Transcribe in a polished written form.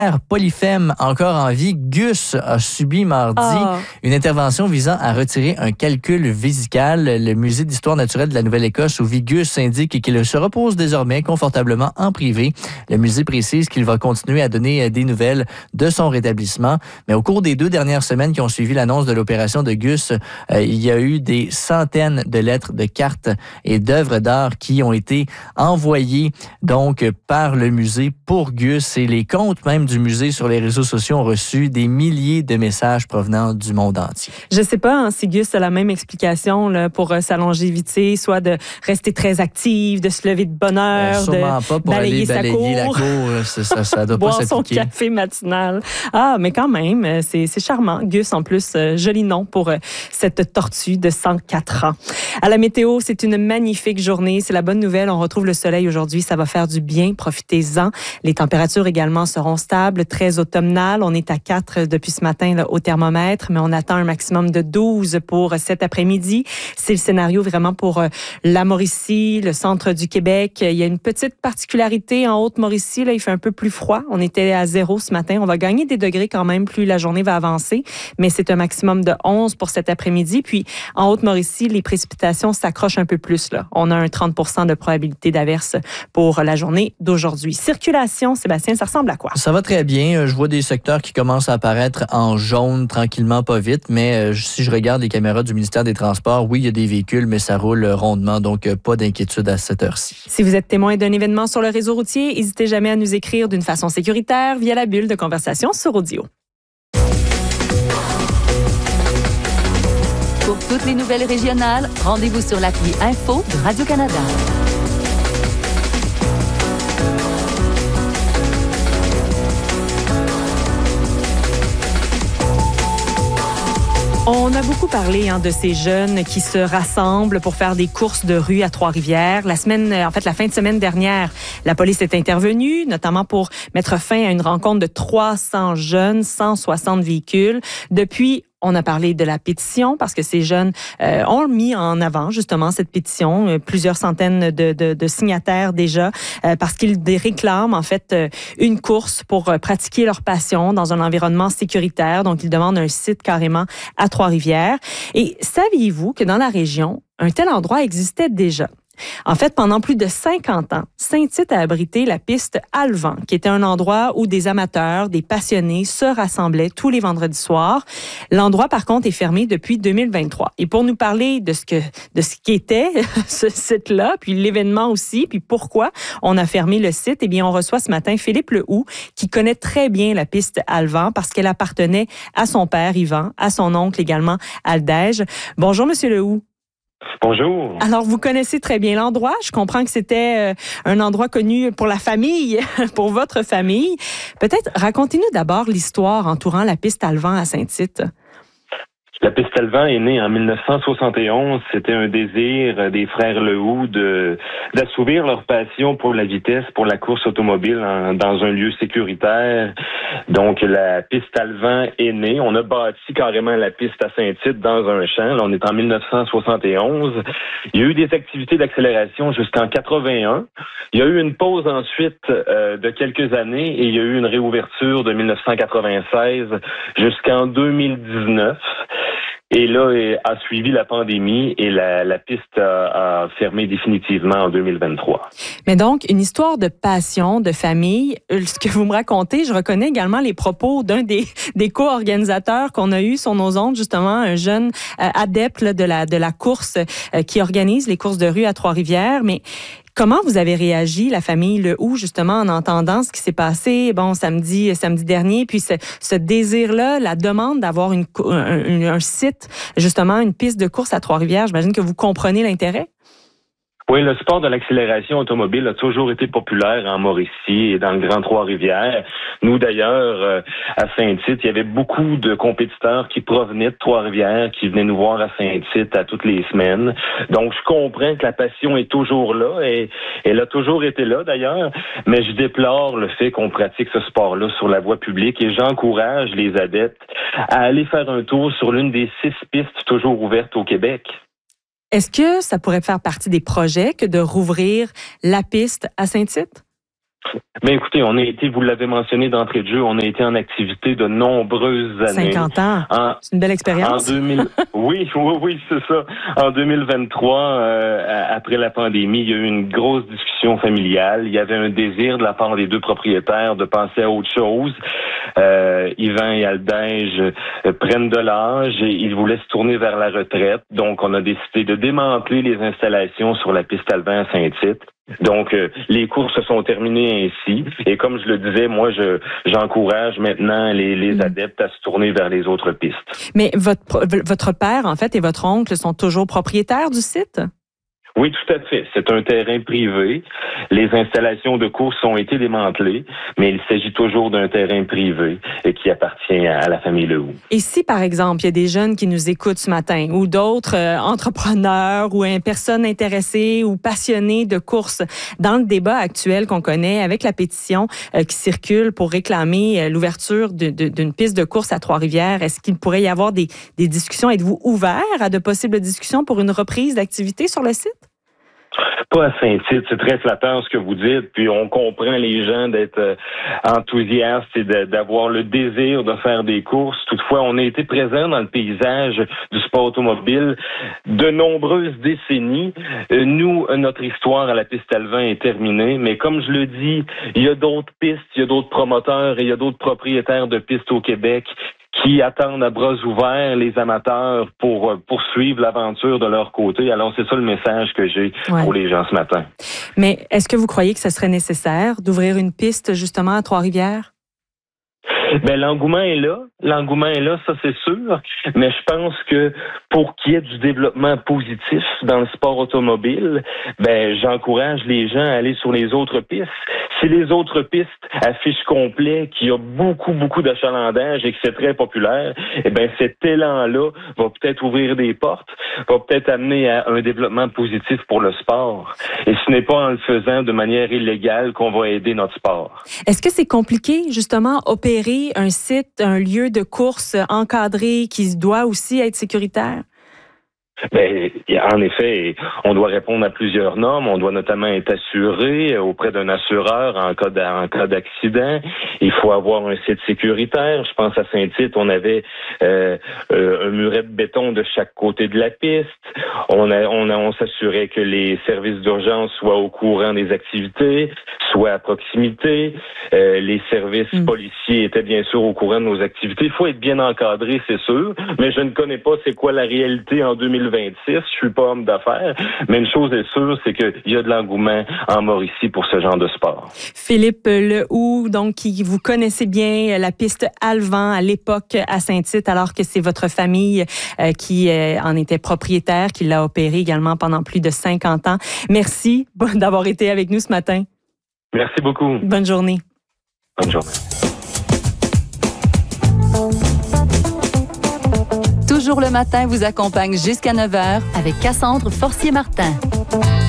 Polyphème, encore en vie. Gus a subi mardi une intervention visant à retirer un calcul vésical. Le Musée d'histoire naturelle de la Nouvelle-Écosse, où vit Gus, indique qu'il se repose désormais confortablement en privé. Le musée précise qu'il va continuer à donner des nouvelles de son rétablissement. Mais au cours des 2 dernières semaines qui ont suivi l'annonce de l'opération de Gus, il y a eu des centaines de lettres, de cartes et d'œuvres d'art qui ont été envoyées donc par le musée pour Gus, et les comptes même du musée sur les réseaux sociaux ont reçu des milliers de messages provenant du monde entier. Je ne sais pas si Gus a la même explication là, pour sa longévité, soit de rester très active, de se lever de bonne heure, sûrement de pas pour balayer aller balayer sa cour, ça doit boire pas son s'appliquer. café matinal. Mais quand même, c'est charmant. Gus, en plus, joli nom pour cette tortue de 104 ans. À la météo, c'est une magnifique journée. C'est la bonne nouvelle. On retrouve le soleil aujourd'hui. Ça va faire du bien. Profitez-en. Les températures également seront stables, très automnales. On est à 4 depuis ce matin là, au thermomètre, mais on attend un maximum de 12 pour cet après-midi. C'est le scénario vraiment pour la Mauricie, le centre du Québec. Il y a une petite particularité en Haute-Mauricie. Là, il fait un peu plus froid. On était à 0 ce matin. On va gagner des degrés quand même plus la journée va avancer, mais c'est un maximum de 11 pour cet après-midi. Puis en Haute-Mauricie, les précipitations s'accrochent un peu plus. Là. On a un 30 % de probabilité d'averse pour la journée d'aujourd'hui. Circulation, Sébastien, ça ressemble à quoi? Ça va très bien. Je vois des secteurs qui commencent à apparaître en jaune, tranquillement, pas vite. Mais si je regarde les caméras du ministère des Transports, oui, il y a des véhicules, mais ça roule rondement. Donc, pas d'inquiétude à cette heure-ci. Si vous êtes témoin d'un événement sur le réseau routier, n'hésitez jamais à nous écrire d'une façon sécuritaire via la bulle de conversation sur Audio. Pour toutes les nouvelles régionales, rendez-vous sur l'appli Info de Radio-Canada. On a beaucoup parlé de ces jeunes qui se rassemblent pour faire des courses de rue à Trois-Rivières. La fin de semaine dernière, la police est intervenue, notamment pour mettre fin à une rencontre de 300 jeunes, 160 véhicules. Depuis, on a parlé de la pétition parce que ces jeunes ont mis en avant justement cette pétition, plusieurs centaines de signataires déjà, parce qu'ils réclament en fait une course pour pratiquer leur passion dans un environnement sécuritaire. Donc, ils demandent un site carrément à Trois-Rivières. Et saviez-vous que dans la région, un tel endroit existait déjà? En fait, pendant plus de 50 ans, Saint-Tite a abrité la piste Alvan, qui était un endroit où des amateurs, des passionnés se rassemblaient tous les vendredis soirs. L'endroit, par contre, est fermé depuis 2023. Et pour nous parler de ce qu'était ce site-là, puis l'événement aussi, puis pourquoi on a fermé le site, eh bien, on reçoit ce matin Philippe Lehoux, qui connaît très bien la piste Alvan parce qu'elle appartenait à son père, Yvan, à son oncle également, Aldège. Bonjour, Monsieur Lehoux. Bonjour. Alors, vous connaissez très bien l'endroit. Je comprends que c'était un endroit connu pour la famille, pour votre famille. Peut-être racontez-nous d'abord l'histoire entourant la piste Alvan à Saint-Tite. La piste Alvan est née en 1971. C'était un désir des frères Lehoux d'assouvir leur passion pour la vitesse, pour la course automobile dans un lieu sécuritaire. Donc, la piste Alvan est née. On a bâti carrément la piste à Saint-Tite dans un champ. Là, on est en 1971. Il y a eu des activités d'accélération jusqu'en 81. Il y a eu une pause ensuite de quelques années et il y a eu une réouverture de 1996 jusqu'en 2019. Et là, a suivi la pandémie et la piste a fermé définitivement en 2023. Mais donc, une histoire de passion, de famille. Ce que vous me racontez, je reconnais également les propos d'un des co-organisateurs qu'on a eu sur nos ondes, justement, un jeune adepte là, de la course qui organise les courses de rue à Trois-Rivières. Mais comment vous avez réagi, la famille Lehoux, justement, en entendant ce qui s'est passé, samedi dernier, puis ce désir-là, la demande d'avoir un site, justement, une piste de course à Trois-Rivières? J'imagine que vous comprenez l'intérêt? Oui, le sport de l'accélération automobile a toujours été populaire en Mauricie et dans le Grand Trois-Rivières. Nous, d'ailleurs, à Saint-Tite, il y avait beaucoup de compétiteurs qui provenaient de Trois-Rivières, qui venaient nous voir à Saint-Tite à toutes les semaines. Donc, je comprends que la passion est toujours là et elle a toujours été là, d'ailleurs. Mais je déplore le fait qu'on pratique ce sport-là sur la voie publique et j'encourage les adeptes à aller faire un tour sur l'une des 6 pistes toujours ouvertes au Québec. Est-ce que ça pourrait faire partie des projets que de rouvrir la piste à Saint-Tite? Mais écoutez, vous l'avez mentionné d'entrée de jeu, on a été en activité de nombreuses années. 50 ans. C'est une belle expérience. Oui, c'est ça. En 2023, après la pandémie, il y a eu une grosse discussion familiale. Il y avait un désir de la part des deux propriétaires de penser à autre chose. Yvan et Aldège prennent de l'âge et ils voulaient se tourner vers la retraite. Donc, on a décidé de démanteler les installations sur la piste Alvan à Saint-Tite. Donc, les courses se sont terminées ainsi. Et comme je le disais, moi, j'encourage maintenant les adeptes à se tourner vers les autres pistes. Mais votre père, en fait, et votre oncle sont toujours propriétaires du site? Oui, tout à fait. C'est un terrain privé. Les installations de course ont été démantelées, mais il s'agit toujours d'un terrain privé et qui appartient à la famille Lehoux. Et si, par exemple, il y a des jeunes qui nous écoutent ce matin ou d'autres entrepreneurs ou personnes intéressées ou passionnées de course, dans le débat actuel qu'on connaît avec la pétition qui circule pour réclamer l'ouverture d'une piste de course à Trois-Rivières, est-ce qu'il pourrait y avoir des discussions? Êtes-vous ouvert à de possibles discussions pour une reprise d'activité sur le site? Pas à Saint-Tite, c'est très flatteur ce que vous dites, puis on comprend les gens d'être enthousiastes et d'avoir le désir de faire des courses. Toutefois, on a été présent dans le paysage du sport automobile de nombreuses décennies. Nous, notre histoire à la piste Alvan est terminée, mais comme je le dis, il y a d'autres pistes, il y a d'autres promoteurs et il y a d'autres propriétaires de pistes au Québec qui attendent à bras ouverts les amateurs pour poursuivre l'aventure de leur côté. Alors, c'est ça le message que j'ai pour les gens ce matin. Mais est-ce que vous croyez que ce serait nécessaire d'ouvrir une piste, justement, à Trois-Rivières? Ben, l'engouement est là, ça c'est sûr, mais je pense que pour qu'il y ait du développement positif dans le sport automobile, ben j'encourage les gens à aller sur les autres pistes. Si les autres pistes affichent complet qu'il y a beaucoup d'achalandage et que c'est très populaire, eh ben cet élan-là va peut-être ouvrir des portes, va peut-être amener à un développement positif pour le sport. Et ce n'est pas en le faisant de manière illégale qu'on va aider notre sport. Est-ce que c'est compliqué, justement, opérer un site, un lieu de course encadré qui doit aussi être sécuritaire? Ben, en effet, on doit répondre à plusieurs normes. On doit notamment être assuré auprès d'un assureur en cas d'accident. Il faut avoir un site sécuritaire. Je pense à Saint-Tite, on avait un muret de béton de chaque côté de la piste. On s'assurait que les services d'urgence soient au courant des activités, soient à proximité. Les services policiers étaient bien sûr au courant de nos activités. Il faut être bien encadré, c'est sûr, mais je ne connais pas c'est quoi la réalité en 2026. Je suis pas homme d'affaires, mais une chose est sûre, c'est qu'il y a de l'engouement en Mauricie pour ce genre de sport. Philippe Lehoux, donc, qui vous connaissez bien la piste Alvan à l'époque à Saint-Tite, alors que c'est votre famille qui en était propriétaire, qui l'a opéré également pendant plus de 50 ans. Merci d'avoir été avec nous ce matin. Merci beaucoup. Bonne journée. Bonne journée. Toujours le matin vous accompagne jusqu'à 9h avec Cassandre Forcier-Martin.